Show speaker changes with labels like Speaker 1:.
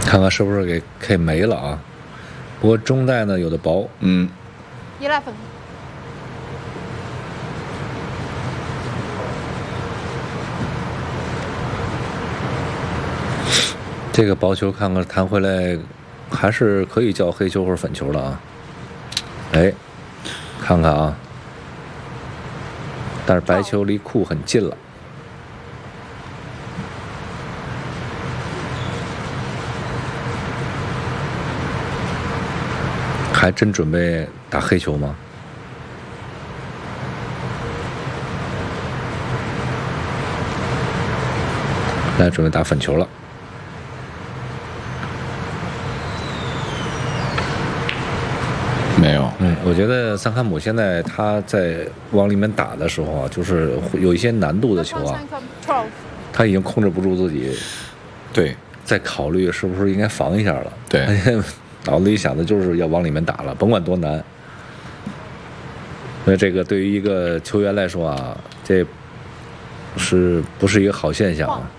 Speaker 1: 看看是不是给 K 没了啊？不过中带呢有的薄。
Speaker 2: 11。
Speaker 1: 这个薄球看看弹回来，还是可以叫黑球或者粉球的啊。哎，看看啊，但是白球离库很近了。还真准备打黑球吗？来，准备打粉球了。
Speaker 2: 没有。
Speaker 1: 我觉得桑坎姆现在他在往里面打的时候啊，就是有一些难度的球啊，他已经控制不住自己，
Speaker 2: 对，
Speaker 1: 在考虑是不是应该防一下了。
Speaker 2: 对，
Speaker 1: 脑子里想的就是要往里面打了，甭管多难。所以这个对于一个球员来说啊，这是不是一个好现象啊？